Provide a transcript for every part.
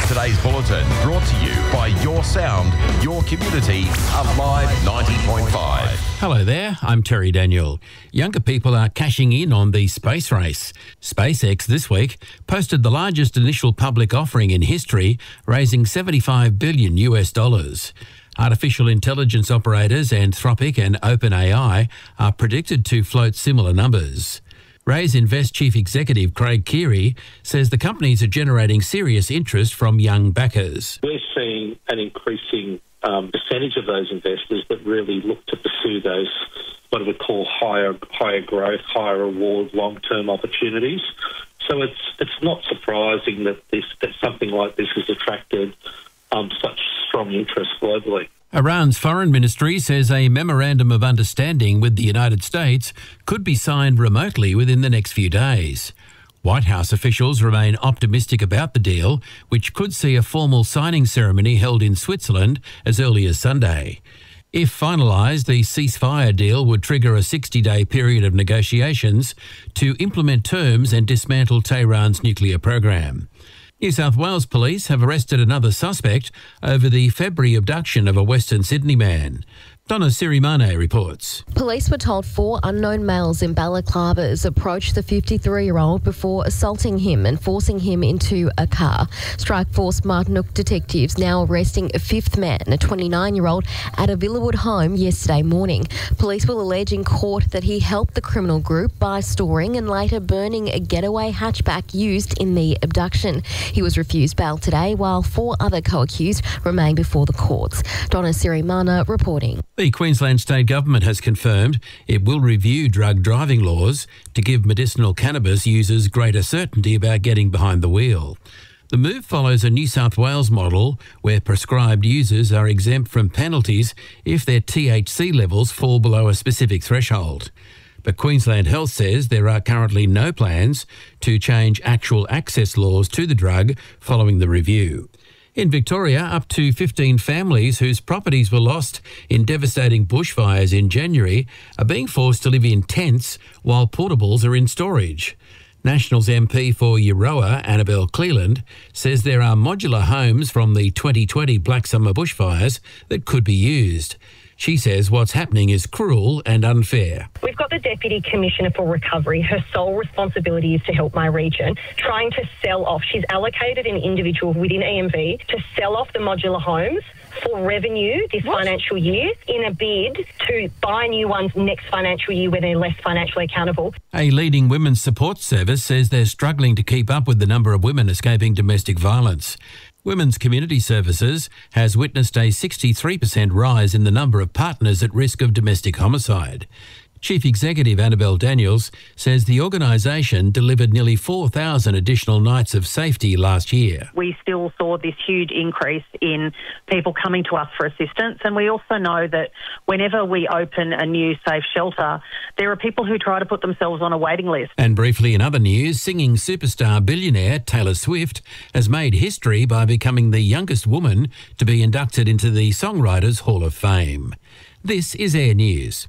Today's bulletin brought to you by Your Sound, Your Community, Alive 90.5. Hello there, I'm Terry Daniel. Younger people are cashing in on the space race. SpaceX this week posted the largest initial public offering in history, raising $75 billion US. Artificial intelligence operators Anthropic and OpenAI are predicted to float similar numbers. Raise Invest Chief Executive Craig Keary says the companies are generating serious interest from young backers. We're seeing an increasing percentage of those investors that really look to pursue those, what we call higher growth, higher reward, long-term opportunities. So it's not surprising that something like this has attracted such strong interest globally. Iran's foreign ministry says a memorandum of understanding with the United States could be signed remotely within the next few days. White House officials remain optimistic about the deal, which could see a formal signing ceremony held in Switzerland as early as Sunday. If finalised, the ceasefire deal would trigger a 60-day period of negotiations to implement terms and dismantle Tehran's nuclear program. New South Wales police have arrested another suspect over the February abduction of a Western Sydney man. Donna Sirimane reports. Police were told 4 unknown males in balaclavas approached the 53-year-old before assaulting him and forcing him into a car. Strikeforce Martinuk detectives now arresting a 5th man, a 29-year-old, at a Villawood home yesterday morning. Police will allege in court that he helped the criminal group by storing and later burning a getaway hatchback used in the abduction. He was refused bail today, while 4 other co-accused remain before the courts. Donna Sirimana reporting. The Queensland State Government has confirmed it will review drug driving laws to give medicinal cannabis users greater certainty about getting behind the wheel. The move follows a New South Wales model where prescribed users are exempt from penalties if their THC levels fall below a specific threshold. But Queensland Health says there are currently no plans to change actual access laws to the drug following the review. In Victoria, up to 15 families whose properties were lost in devastating bushfires in January are being forced to live in tents while portables are in storage. Nationals MP for Euroa, Annabelle Cleland, says there are modular homes from the 2020 Black Summer bushfires that could be used. She says what's happening is cruel and unfair. We've got the Deputy Commissioner for Recovery. Her sole responsibility is to help my region, trying to sell off. She's allocated an individual within EMV to sell off the modular homes for revenue this financial year in a bid to buy new ones next financial year where they're less financially accountable. A leading women's support service says they're struggling to keep up with the number of women escaping domestic violence. Women's Community Services has witnessed a 63% rise in the number of partners at risk of domestic homicide. Chief Executive Annabelle Daniels says the organisation delivered nearly 4,000 additional nights of safety last year. We still saw this huge increase in people coming to us for assistance, and we also know that whenever we open a new safe shelter, there are people who try to put themselves on a waiting list. And briefly in other news, singing superstar billionaire Taylor Swift has made history by becoming the youngest woman to be inducted into the Songwriters Hall of Fame. This is Air News.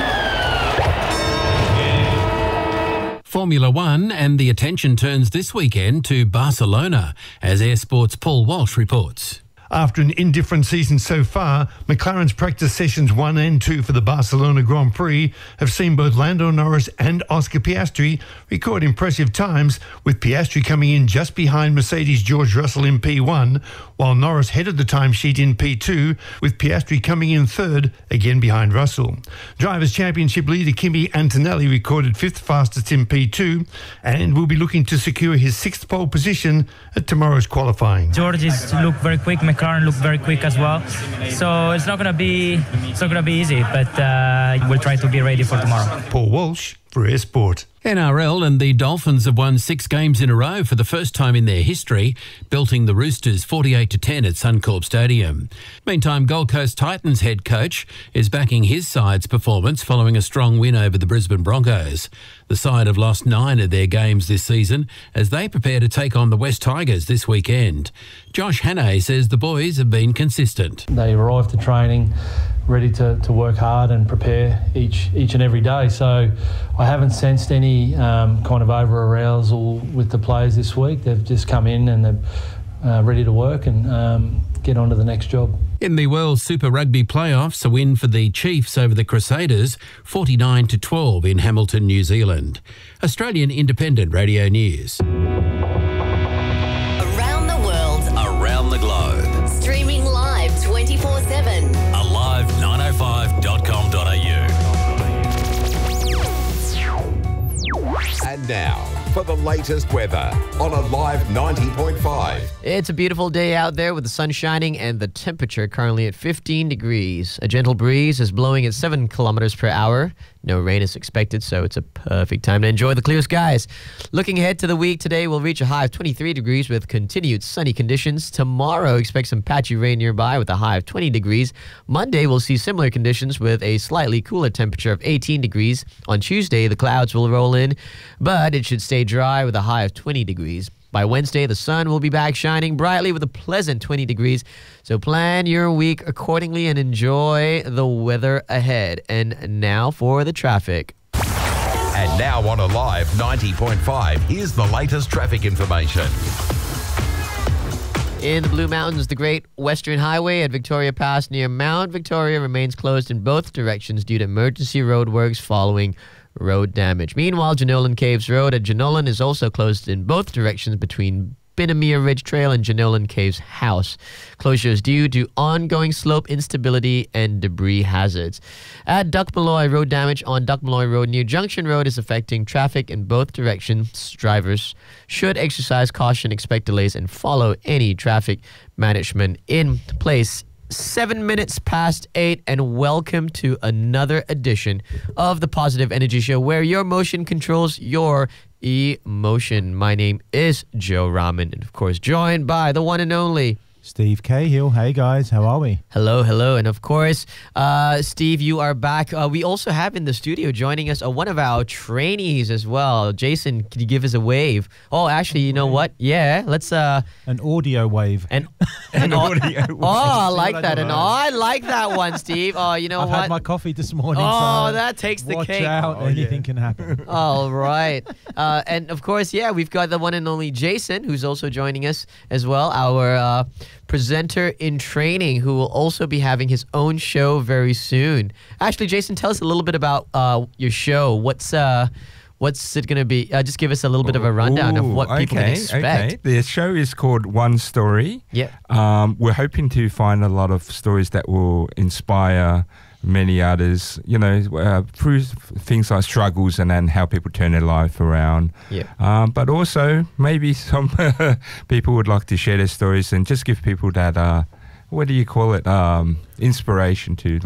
Formula One, and the attention turns this weekend to Barcelona, as Air Sport's Paul Walsh reports. After an indifferent season so far, McLaren's practice sessions 1 and 2 for the Barcelona Grand Prix have seen both Lando Norris and Oscar Piastri record impressive times, with Piastri coming in just behind Mercedes' George Russell in P1, while Norris headed the timesheet in P2, with Piastri coming in third, again behind Russell. Drivers' Championship leader Kimi Antonelli recorded 5th fastest in P2 and will be looking to secure his 6th pole position at tomorrow's qualifying. George looked very quick. McLaren looked very quick as well. So it's not gonna be easy, but we'll try to be ready for tomorrow. Paul Walsh for Air Sport. NRL, and the Dolphins have won 6 games in a row for the first time in their history, belting the Roosters 48-10 at Suncorp Stadium. Meantime, Gold Coast Titans head coach is backing his side's performance following a strong win over the Brisbane Broncos. The side have lost 9 of their games this season as they prepare to take on the West Tigers this weekend. Josh Hannay says the boys have been consistent. They arrive to training ready to work hard and prepare each and every day. So I haven't sensed any kind of over-arousal with the players this week. They've just come in and they've ready to work and get on to the next job. In the World Super Rugby playoffs, a win for the Chiefs over the Crusaders, 49-12 in Hamilton, New Zealand. Australian Independent Radio News. Around the world, Around the globe. streaming live 24/7. Alive905.com.au. And now, for the latest weather on Alive 90.5. It's a beautiful day out there with the sun shining and the temperature currently at 15 degrees. A gentle breeze is blowing at 7 kilometers per hour. No rain is expected, so it's a perfect time to enjoy the clear skies. Looking ahead to the week, today we'll reach a high of 23 degrees with continued sunny conditions. Tomorrow, expect some patchy rain nearby with a high of 20 degrees. Monday, we'll see similar conditions with a slightly cooler temperature of 18 degrees. On Tuesday, the clouds will roll in, but it should stay dry with a high of 20 degrees. By Wednesday, the sun will be back shining brightly with a pleasant 20 degrees. So plan your week accordingly and enjoy the weather ahead. And now for the traffic. And now on Alive 90.5, here's the latest traffic information. In the Blue Mountains, the Great Western Highway at Victoria Pass near Mount Victoria remains closed in both directions due to emergency roadworks following road damage. Meanwhile, Jenolan Caves Road at Jenolan is also closed in both directions between Binnamere Ridge Trail and Jenolan Caves House. Closure is due to ongoing slope instability and debris hazards. At Duckmalloy, road damage on Duckmalloy Road near Junction Road is affecting traffic in both directions. Drivers should exercise caution, expect delays, and follow any traffic management in place. 7 minutes past 8, and welcome to another edition of the Positive Energy Show, where your motion controls your emotion. My name is Joe Rahman, and of course joined by the one and only Steve Cahill. Hey guys, how are we? Hello, hello. And of course, Steve, you are back. We also have in the studio joining us one of our trainees as well. Jason, can you give us a wave? Oh, actually, you know what? Yeah, let's... An audio wave. An audio wave. Oh, I like that. I like that one, Steve. Oh, you know I've what? had my coffee this morning. Oh, so that takes the cake. Watch out, anything can happen. All right. And of course, yeah, we've got the one and only Jason, who's also joining us as well, our presenter in training, who will also be having his own show very soon. Actually, Jason, tell us a little bit about your show. What's it going to be? Just give us a little bit of a rundown of what people can expect. Okay. The show is called One Story. Yeah. We're hoping to find a lot of stories that will inspire many others, through things like struggles and then how people turn their life around. Yeah. But also maybe some people would like to share their stories and just give people that, what do you call it? Inspiration to,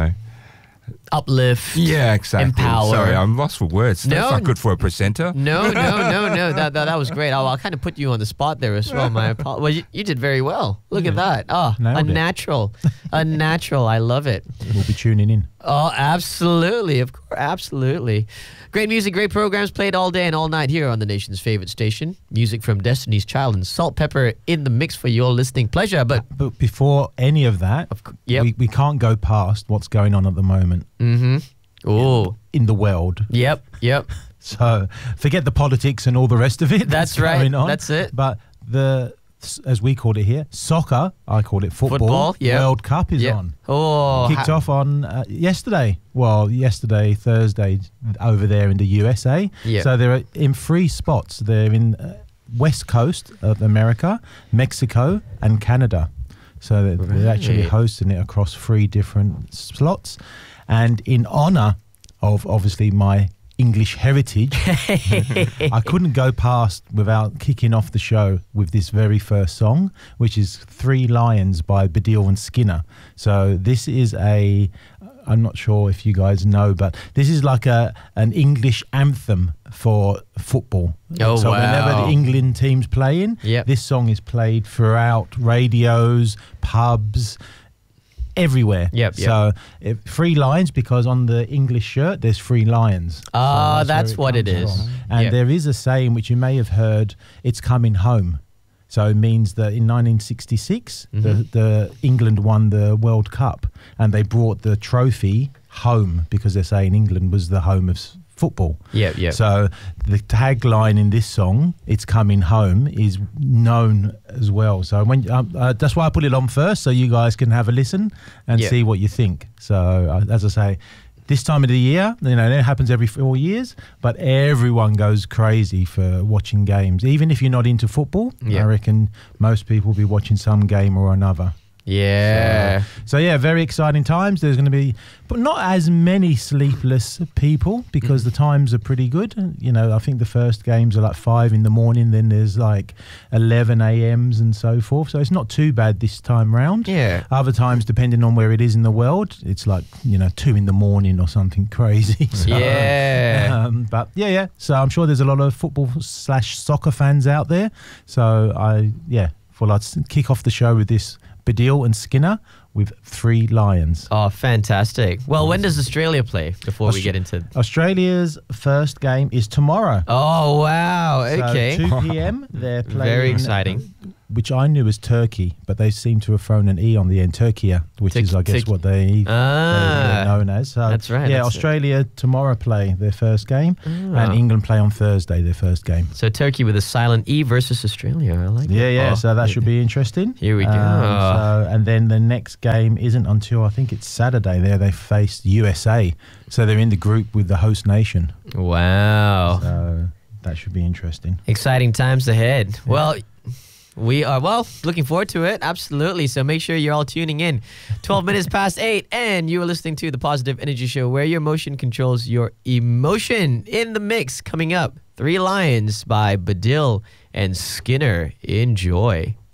uplift. Yeah, exactly. Empower. Sorry, I'm lost for words. No. That's not good for a presenter. No. That was great. I'll kind of put you on the spot there as well. Well, you did very well. Look at that. Oh, Nailed it. natural. A natural. I love it. We'll be tuning in. Oh, absolutely. Of course, absolutely. Great music, great programs played all day and all night here on the nation's favorite station. Music from Destiny's Child and Salt Pepper in the mix for your listening pleasure. But before any of that, we can't go past what's going on at the moment. Mm-hmm. Oh, in the world. Yep. So forget the politics and all the rest of it. That's right. Going on. That's it. But as we called it here, soccer, I called it football. Yeah. World Cup is on. Oh, kicked off on yesterday. Well, Thursday, over there in the USA. Yeah. So they're in 3 spots. They're in West Coast of America, Mexico, and Canada. So they're actually hosting it across 3 different slots. And in honor of, obviously, my English heritage, I couldn't go past without kicking off the show with this very first song, which is 3 Lions by Baddiel and Skinner. So this is I'm not sure if you guys know, but this is like an English anthem for football. Oh, so wow. whenever the England team's playing, this song is played throughout radios, pubs, everywhere. So 3 lions, because on the English shirt there's 3 lions. Ah, that's what it is. And there is a saying which you may have heard, it's coming home. So it means that in 1966 the England won the World Cup and they brought the trophy home, because they're saying England was the home of football. Yeah. So the tagline in this song, "It's Coming Home," is known as well. So when that's why I put it on first, so you guys can have a listen and see what you think. So as I say, this time of the year, it happens every 4 years, but everyone goes crazy for watching games. Even if you're not into football, I reckon most people will be watching some game or another. Yeah. So very exciting times. There's going to be, but not as many sleepless people because the times are pretty good. I think the first games are like 5 in the morning, then there's like 11 a.m.s and so forth. So it's not too bad this time round. Yeah. Other times, depending on where it is in the world, it's like, 2 in the morning or something crazy. So, but so I'm sure there's a lot of football/soccer fans out there. So thought I'd kick off the show with this. Baddiel and Skinner with 3 Lions. Oh, fantastic. Well, when does Australia play before we get into... Australia's first game is tomorrow. Oh, wow. Okay. So 2 p.m. they're playing... Very exciting. Which I knew was Turkey, but they seem to have thrown an E on the end, Turkey, which is, I guess, what they're known as. So, that's right. Yeah, Australia tomorrow play their first game, and England play on Thursday their first game. So Turkey with a silent E versus Australia. I like that. Yeah, so that should be interesting. Here we go. And then the next game isn't until, I think it's Saturday. They face USA. So they're in the group with the host nation. Wow. So that should be interesting. Exciting times ahead. Yeah. Well... We are, looking forward to it. Absolutely. So make sure you're all tuning in. 12 minutes past 8, and you are listening to The Positive Energy Show, where your motion controls your emotion. In the mix, coming up, 3 Lions by Baddiel and Skinner. Enjoy.